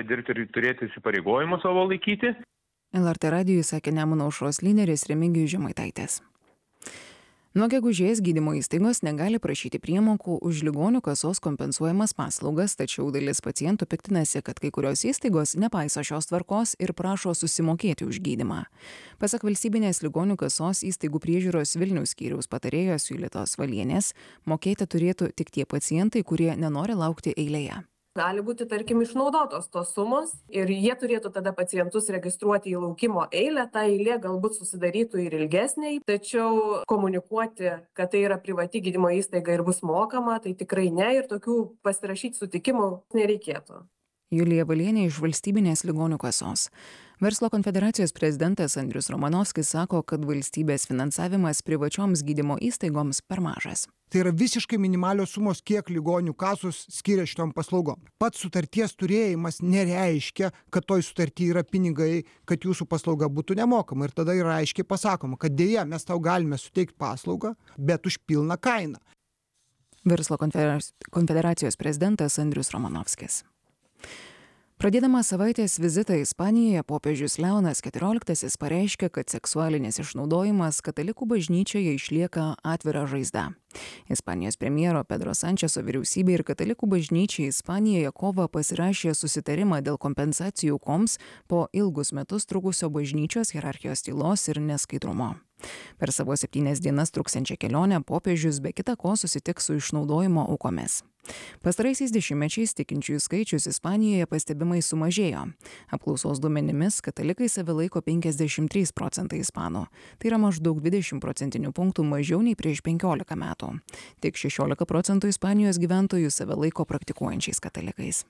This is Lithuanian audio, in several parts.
negali dirbti ir turėti įsipareigojimų savo laikyti. LRT radijui sakė Nemuno aušros lyderis Remigijus Žemaitaitis. Nuo gegužės gydymo įstaigos negali prašyti priemokų už ligonių kasos kompensuojamas paslaugas, tačiau dalis pacientų piktinasi, kad kai kurios įstaigos nepaiso šios tvarkos ir prašo susimokėti už gydymą. Pasak valstybinės ligonių kasos įstaigų priežiūros Vilniaus skyriaus patarėjos Julitos Valienės, mokėti turėtų tik tie pacientai, kurie nenori laukti eilėje. Gali būti, tarkim, išnaudotos tos sumos ir jie turėtų tada pacientus registruoti į laukimo eilę, ta eilė galbūt susidarytų ir ilgesnė, tačiau komunikuoti, kad tai yra privati gydymo įstaiga ir bus mokama, tai tikrai ne ir tokių pasirašyti sutikimų nereikėtų. Julija Valienė iš valstybinės ligonių kasos. Verslo konfederacijos prezidentas Andrius Romanovskis sako, kad valstybės finansavimas privačioms gydymo įstaigoms per mažas. Tai yra visiškai minimalios sumos, kiek ligonių kasos skiria šitom paslaugom. Pats sutarties turėjimas nereiškia, kad toj sutarty yra pinigai, kad jūsų paslauga būtų nemokama. Ir tada yra aiškiai pasakoma, kad dėja mes tau galime suteikti paslaugą, bet už pilną kainą. Verslo konfederacijos prezidentas Andrius Romanovskis. Pradėdamas savaitės vizitą Ispanijoje, popiežius Leonas XIV pareiškė, kad seksualinis išnaudojimas katalikų bažnyčioje išlieka atvira žaizda. Ispanijos premjero Pedro Sančeso vyriausybė ir katalikų bažnyčiai Ispanijoje kovą pasirašė susitarimą dėl kompensacijų aukoms po ilgus metus trukusio bažnyčios hierarchijos tylos ir neskaidrumo. Per savo 7 dienas truksiančią kelionę popiežius be kita ko susitiks su išnaudojimo aukomis. Pastaraisiais dešimtmečiais tikinčiųjų skaičius Ispanijoje pastebimai sumažėjo. Apklausos duomenimis katalikai save laiko 53% ispanų. Tai yra maždaug 20 procentinių punktų mažiau nei prieš 15 metų. Tik 16% Ispanijos gyventojų save laiko praktikuojančiais katalikais.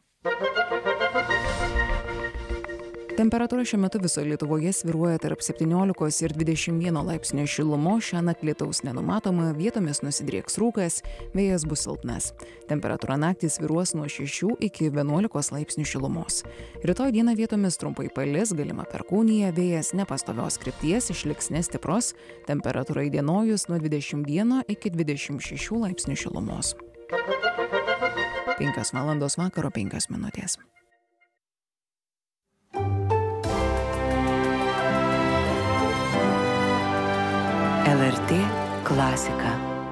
Temperatūra šiuo metu visoje Lietuvoje svyruoja tarp 17 ir 21 laipsnio šilumos, šiąnakt lietaus nenumatoma, vietomis nusidrieks rūkas, vėjas bus silpnas. Temperatūra naktį svyruos nuo 6 iki 11 laipsnių šilumos. Rytoj dieną vietomis trumpai palis, galima perkūnija, vėjas nepastovios krypties, išliks nestiprus, temperatūra įdienojus nuo 21 iki 26 laipsnių šilumos. 5 valandos vakaro 5 minutės. LRT klasika.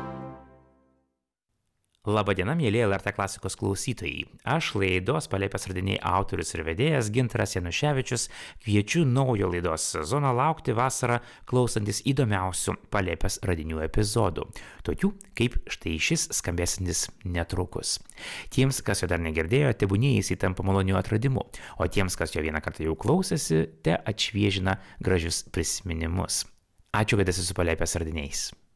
Labadiena, mėly LRT klasikos klausytojai. Aš laidos Palėpės radiniai autorius ir vedėjas Gintaras Januševičius kviečiu naujo laidos sezono laukti vasarą klausantis įdomiausių Palėpės radinių epizodų, tokių kaip štai šis skambėsantis netrukus. Tiems, kas jo dar negirdėjo, tebūnie jis įtampa malonių atradimų, o tiems, kas jo vieną kartą jau klausėsi, te atšviežina gražius prisiminimus. Ačiū, kad esi su Palėpės radiniais.